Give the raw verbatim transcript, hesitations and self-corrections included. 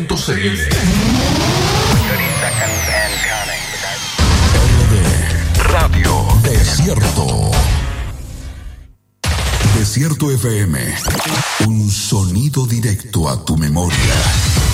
Radio Desierto. Desierto F M. Un sonido directo a tu memoria.